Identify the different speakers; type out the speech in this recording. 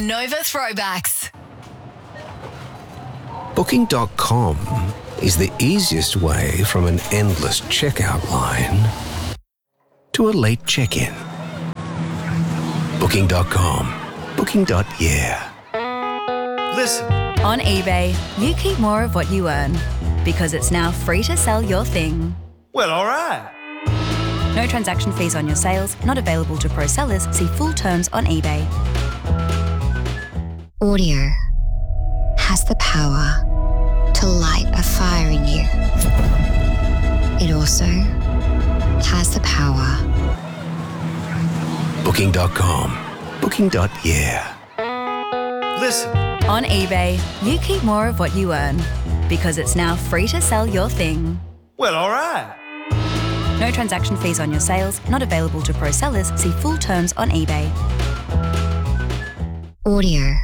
Speaker 1: on Nova Throwbacks.
Speaker 2: Booking.com is the easiest way from an endless checkout line to a late check-in. Booking.com. Booking.yeah.
Speaker 3: Listen.
Speaker 4: On eBay, you keep more of what you earn because it's now free to sell your thing.
Speaker 3: Well, all right.
Speaker 4: No transaction fees on your sales, not available to pro sellers. See full terms on eBay.
Speaker 5: Audio has the power to light a fire in you. It also has the power.
Speaker 2: Booking.com. Booking.yeah.
Speaker 3: Listen.
Speaker 4: On eBay, you keep more of what you earn because it's now free to sell your thing.
Speaker 3: Well, all right.
Speaker 4: No transaction fees on your sales, not available to pro sellers. See full terms on eBay.
Speaker 5: Audio